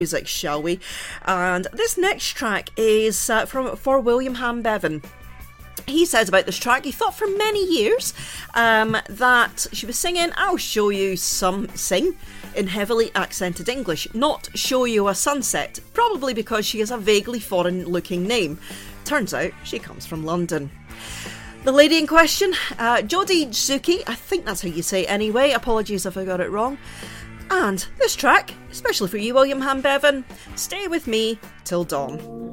music, shall we? And this next track is for William Han Bevan. He says about this track, he thought for many years that she was singing "I'll show you sing" in heavily accented English, not "show you a sunset," probably because she has a vaguely foreign looking name. Turns out she comes from London. The lady in question, Jodie Zuki, I think that's how you say it anyway, apologies if I got it wrong. And this track, especially for you, William Han Bevan, Stay With Me Till Dawn.